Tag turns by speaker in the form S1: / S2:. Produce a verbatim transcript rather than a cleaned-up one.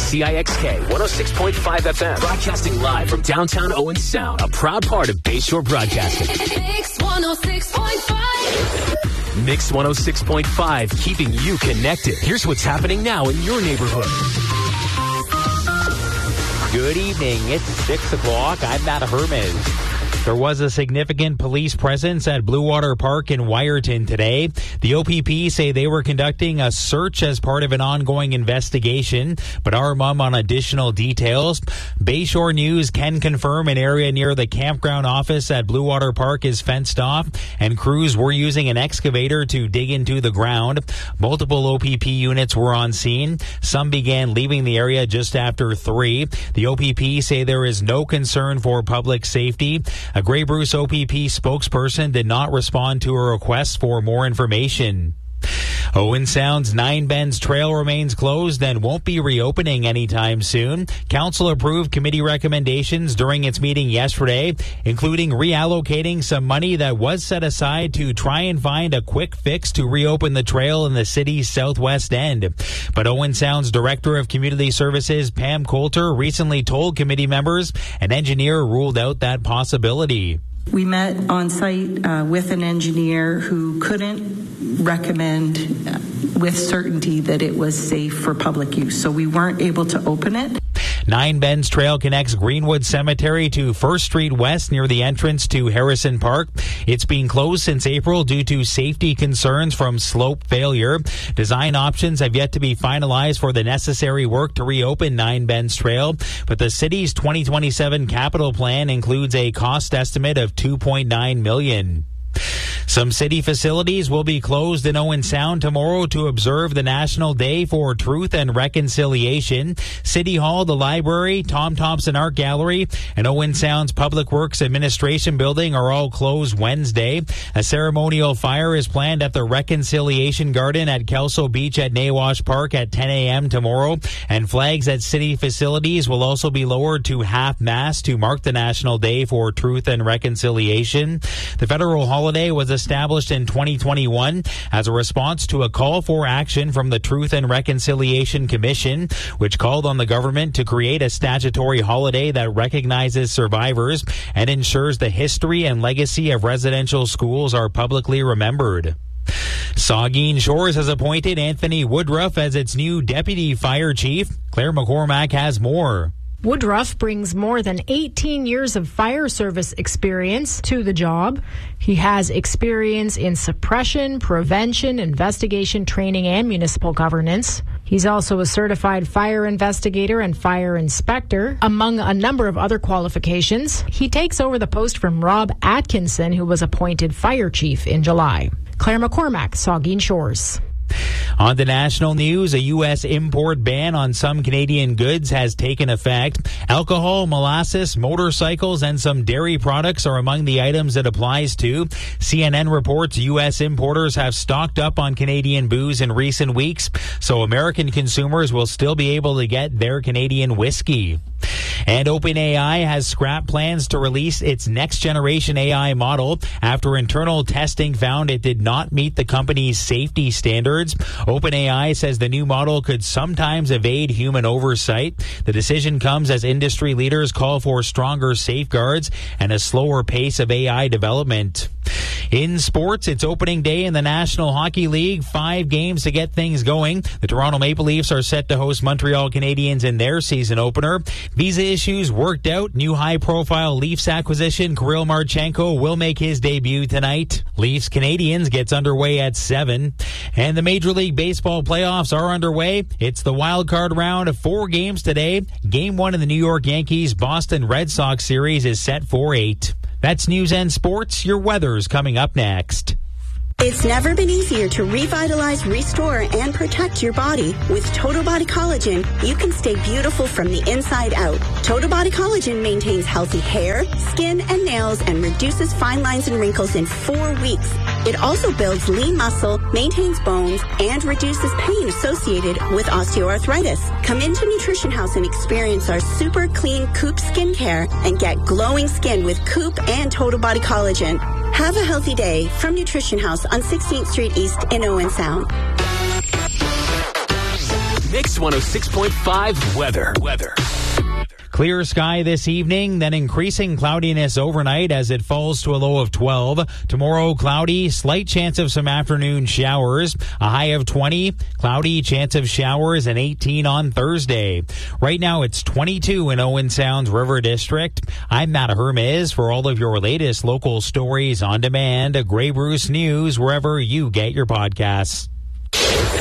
S1: C I X K one oh six point five F M. Broadcasting live from downtown Owen Sound. A proud part of Bayshore Broadcasting.
S2: Mix one oh six point five.
S1: Mix one oh six point five, keeping you connected. Here's what's happening now in your neighborhood.
S3: Good evening. It's six o'clock. I'm Matt Hermes. There was a significant police presence at Blue Water Park in Wyerton today. The O P P say they were conducting a search as part of an ongoing investigation, but are mum on additional details. Bayshore News can confirm an area near the campground office at Blue Water Park is fenced off, and crews were using an excavator to dig into the ground. Multiple O P P units were on scene. Some began leaving the area just after three. The O P P say there is no concern for public safety. A Grey Bruce O P P spokesperson did not respond to a request for more information. Owen Sound's Nine Bends Trail remains closed and won't be reopening anytime soon. Council approved committee recommendations during its meeting yesterday, including reallocating some money that was set aside to try and find a quick fix to reopen the trail in the city's southwest end. But Owen Sound's Director of Community Services, Pam Coulter, recently told committee members an engineer ruled out that possibility.
S4: We met on site uh, with an engineer who couldn't recommend with certainty that it was safe for public use, so we weren't able to open it.
S3: Nine Bends Trail connects Greenwood Cemetery to First Street West near the entrance to Harrison Park. It's been closed since April due to safety concerns from slope failure. Design options have yet to be finalized for the necessary work to reopen Nine Bends Trail, but the city's twenty twenty-seven capital plan includes a cost estimate of two point nine million dollars. Some city facilities will be closed in Owen Sound tomorrow to observe the National Day for Truth and Reconciliation. City Hall, the library, Tom Thompson Art Gallery, and Owen Sound's Public Works Administration Building are all closed Wednesday. A ceremonial fire is planned at the Reconciliation Garden at Kelso Beach at Nawash Park at ten a.m. tomorrow, and flags at city facilities will also be lowered to half-mast to mark the National Day for Truth and Reconciliation. The federal holiday was established in twenty twenty-one as a response to a call for action from the Truth and Reconciliation Commission, which called on the government to create a statutory holiday that recognizes survivors and ensures the history and legacy of residential schools are publicly remembered. Saugeen Shores has appointed Anthony Woodruff as its new deputy fire chief. Claire McCormack has more.
S5: Woodruff brings more than eighteen years of fire service experience to the job. He has experience in suppression, prevention, investigation, training, and municipal governance. He's also a certified fire investigator and fire inspector, among a number of other qualifications. He takes over the post from Rob Atkinson, who was appointed fire chief in July. Claire McCormack, Saugeen Shores.
S3: On the national news, a U S import ban on some Canadian goods has taken effect. Alcohol, molasses, motorcycles, and some dairy products are among the items it applies to. C N N reports U S importers have stocked up on Canadian booze in recent weeks, so American consumers will still be able to get their Canadian whiskey. And OpenAI has scrapped plans to release its next-generation A I model after internal testing found it did not meet the company's safety standards. OpenAI says the new model could sometimes evade human oversight. The decision comes as industry leaders call for stronger safeguards and a slower pace of A I development. In sports, it's opening day in the National Hockey League. Five games to get things going. The Toronto Maple Leafs are set to host Montreal Canadiens in their season opener. Visa issues worked out. New high-profile Leafs acquisition, Kirill Marchenko, will make his debut tonight. Leafs Canadiens gets underway at seven. And the Major League Baseball playoffs are underway. It's the wild card round of four games today. Game one of the New York Yankees-Boston Red Sox series is set for eight. That's News and Sports. Your weather's coming up next.
S6: It's never been easier to revitalize, restore, and protect your body. With Total Body Collagen, you can stay beautiful from the inside out. Total Body Collagen maintains healthy hair, skin, and nails and reduces fine lines and wrinkles in four weeks. It also builds lean muscle, maintains bones, and reduces pain associated with osteoarthritis. Come into Nutrition House and experience our super clean Coop skincare and get glowing skin with Coop and Total Body Collagen. Have a healthy day from Nutrition House on sixteenth Street East in Owen Sound.
S1: Mix one oh six point five weather. Weather.
S3: Clear sky this evening, then increasing cloudiness overnight as it falls to a low of twelve. Tomorrow, cloudy, slight chance of some afternoon showers. A high of twenty, cloudy, chance of showers, and eighteen on Thursday. Right now, it's twenty-two in Owen Sound's River District. I'm Matt Hermes for all of your latest local stories on demand. Grey Bruce News, wherever you get your podcasts.